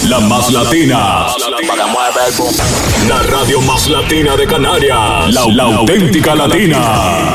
La más latina. La radio más latina de Canarias. La auténtica latina.